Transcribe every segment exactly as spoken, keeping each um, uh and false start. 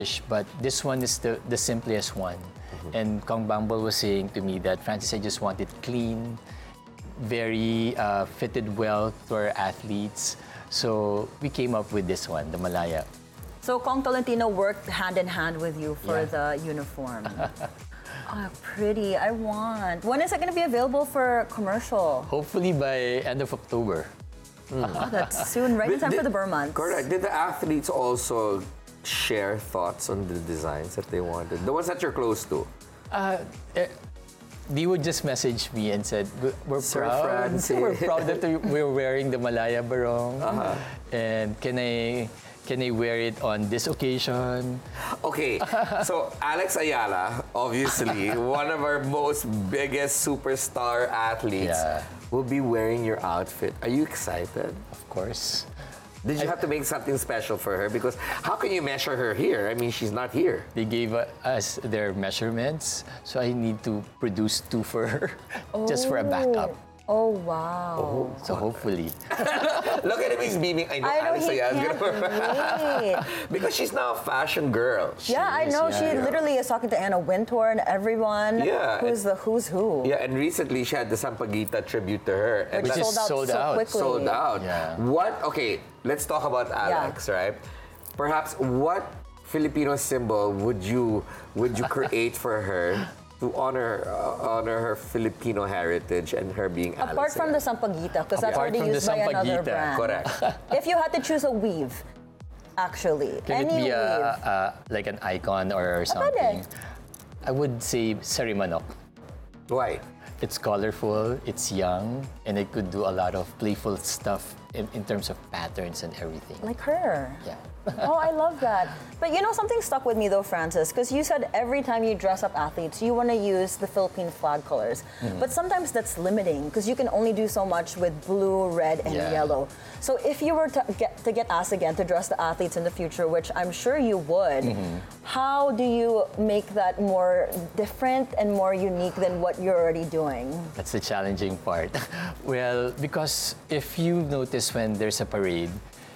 but this one is the, the simplest one. Mm-hmm. And Kong Bumble was saying to me that, Francis, I just want it clean, very uh, fitted well to our athletes. So we came up with this one, the Malaya. So Kong Tolentino worked hand in hand with you for Yeah. the uniform. Oh, pretty. I want. When is it going to be available for commercial? Hopefully by end of October. Oh, that's soon, right in time Did- for the Burr months. Correct. Did the athletes also share thoughts on the designs that they wanted? The ones that you're close to? Uh, eh, they would just message me and said, "We- we're Sir proud. Francis." We're proud that we- we're wearing the Malaya Barong. Uh-huh. And can I, can I wear it on this occasion?" Okay, so Alex Ayala, obviously one of our most biggest superstar athletes, Yeah. will be wearing your outfit. Are you excited? Of course. Did you have to make something special for her? Because how can you measure her here? I mean, she's not here. They gave uh, us their measurements, so I need to produce two for her, just for a backup. Oh, wow. So hopefully. Look at him, he's beaming. I know, I know Alex he Ayala's can't gonna wait. because she's now a fashion girl. Yeah, I is, know. yeah, she yeah. literally is talking to Anna Wintour and everyone. Yeah, Who's the who's who. Yeah, and recently she had the Sampaguita tribute to her. And Which Which that's is sold out sold so out. quickly. sold out. Yeah. What, okay, let's talk about Alex, right? Perhaps what Filipino symbol would you would you create for her to honor uh, honor her Filipino heritage and her being Alex? Apart from the Ayala? Sampaguita, because that's Apart already from the used by another Sampaguita, brand. Correct. If you had to choose a weave, actually, Can any it be weave. a, a, like an icon or something? I would say Sarimanok. Why? It's colorful, it's young, and it could do a lot of playful stuff in, in terms of patterns and everything. Like her. Yeah. Oh, I love that. But you know, something stuck with me though, Francis, because you said every time you dress up athletes, you want to use the Philippine flag colors. Mm-hmm. But sometimes that's limiting because you can only do so much with blue, red, and Yeah. yellow. So if you were to get to get asked again to dress the athletes in the future, which I'm sure you would, Mm-hmm. how do you make that more different and more unique than what you're already doing? That's the challenging part. Well, because if you notice when there's a parade,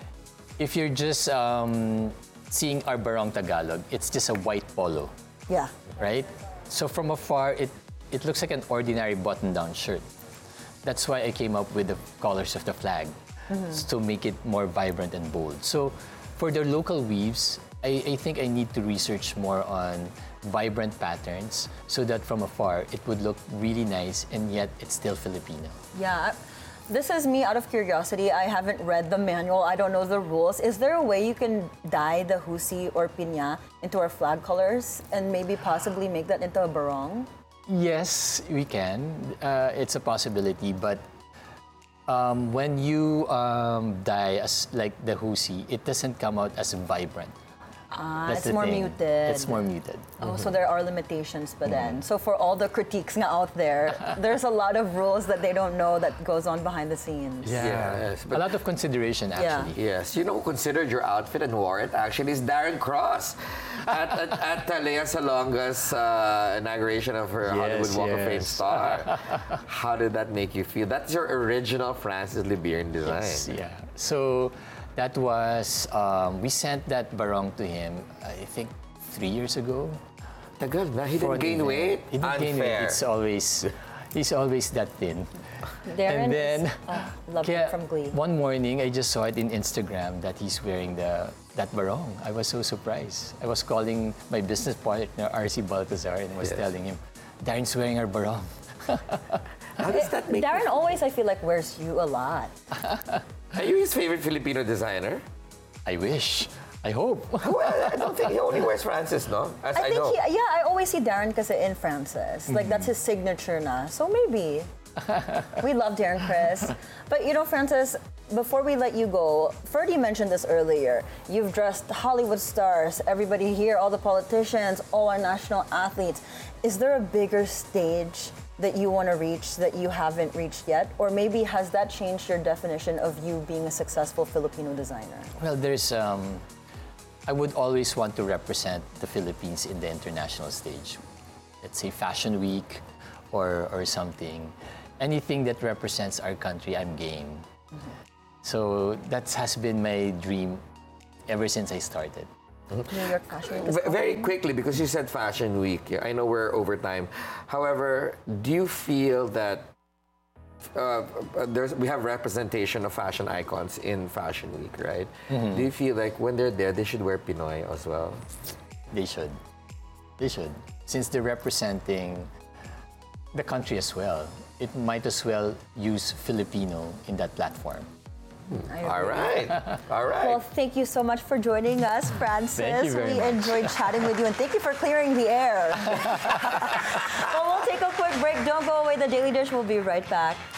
if you're just um, seeing our Barong Tagalog, it's just a white polo, Yeah. right? So from afar, it, it looks like an ordinary button-down shirt. That's why I came up with the colors of the flag, to make it more vibrant and bold. So for the local weaves, I, I think I need to research more on vibrant patterns so that from afar, it would look really nice and yet it's still Filipino. Yeah. This is me out of curiosity. I haven't read the manual. I don't know the rules. Is there a way you can dye the husi or piña into our flag colors and maybe possibly make that into a barong? Yes, we can. Uh, it's a possibility, but um, when you um, dye as like the husi, it doesn't come out as vibrant. Ah, That's it's the more thing. muted. It's more muted. Oh, so there are limitations but then. So for all the critiques nga out there, there's a lot of rules that they don't know that goes on behind the scenes. Yes, but- a lot of consideration actually. Yes, you know who considered your outfit and wore it actually is Darren Cross at, at, at uh, Lea Salonga's uh, inauguration of her Yes, Hollywood Walk of Fame yes. star. How did that make you feel? That's your original Francis Libiern design. Yes, yeah. So that was, um, we sent that barong to him, I think, three years ago. Tagal na, he for didn't an gain event. weight? He didn't gain weight. Unfair. It's always, he's always that thin. Darren and then, is, oh, love kaya him from Glee. one morning, I just saw it in Instagram that he's wearing the that barong. I was so surprised. I was calling my business partner, R C Balcazar, and I was Yes. telling him, Darren's wearing our barong. How does that make Darren always, I feel like, wears you a lot. Are you his favorite Filipino designer? I wish. I hope. Well, I don't think he only wears Francis, no? As I, I think, know. he, yeah, I always see Darren kasi in Francis. Like, that's his signature na. So maybe. We love Darren Chris. But you know, Francis, before we let you go, Ferdy mentioned this earlier. You've dressed Hollywood stars, everybody here, all the politicians, all our national athletes. Is there a bigger stage that you want to reach that you haven't reached yet? Or maybe has that changed your definition of you being a successful Filipino designer? Well, there's, um, I would always want to represent the Philippines in the international stage. Let's say Fashion Week or, or something. Anything that represents our country, I'm game. Mm-hmm. So that has been my dream ever since I started. New York Fashion Week is V- very coming. quickly, because you said Fashion Week. Yeah, I know we're over time. However, do you feel that uh, there's we have representation of fashion icons in Fashion Week, right? Do you feel like when they're there, they should wear Pinoy as well? They should. They should. Since they're representing the country as well, it might as well use Filipino in that platform. I All agree. right, all right. Well, thank you so much for joining us, Francis. Thank you very we much. enjoyed chatting with you, and thank you for clearing the air. Well, we'll take a quick break. Don't go away. The Daily Dish will be right back.